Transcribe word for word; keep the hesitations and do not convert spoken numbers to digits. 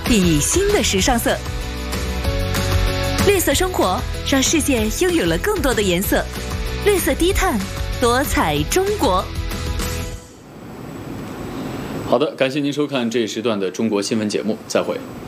并以新的时尚色。绿色生活让世界拥有了更多的颜色，绿色低碳，多彩中国。 好的，感谢您收看这一时段的中国新闻节目，再会。